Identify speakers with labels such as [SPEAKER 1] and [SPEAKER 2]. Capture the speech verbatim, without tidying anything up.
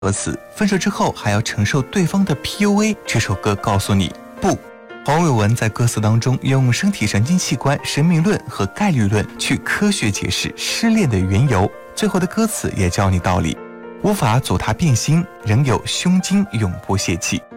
[SPEAKER 1] 歌词，分手之后还要承受对方的 P U A， 这首歌告诉你不。黄伟文在歌词当中用身体神经器官、神秘论和概率论去科学解释失恋的缘由，最后的歌词也教你道理：无法阻他变心，仍有胸襟永不泄气。